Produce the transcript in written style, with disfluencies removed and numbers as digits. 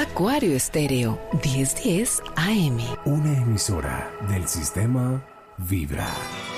Acuario Estéreo, 1010 AM. Una emisora del sistema Vibra.